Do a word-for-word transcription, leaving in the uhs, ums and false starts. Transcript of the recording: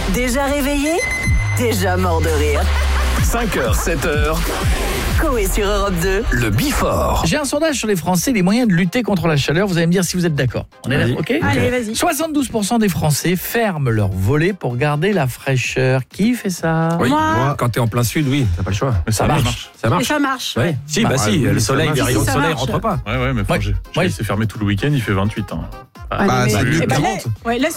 Déjà réveillé? Déjà mort de rire. cinq heures, sept heures. Coé sur Europe deux. Le Before. J'ai un sondage sur les Français, les moyens de lutter contre la chaleur. Vous allez me dire si vous êtes d'accord. On est là, ok ? Allez, vas-y. soixante-douze pour cent des Français ferment leur volet pour garder la fraîcheur. Qui fait ça ? Oui, Moi. moi, quand t'es en plein sud, oui, t'as pas le choix. Ça marche. Ça Et marche. ça marche. Ouais. Si, bah, Bah, si, oui, le ça soleil, marche. les rayons Si, de ça soleil marche. rentrent pas. Ouais, ouais, mais Ouais, j'ai ouais. laissé fermer tout le week-end, il fait vingt-huit. Hein. Ouais, Bah, mais- c'est eh ben, quarante. laisse- ouais, laisse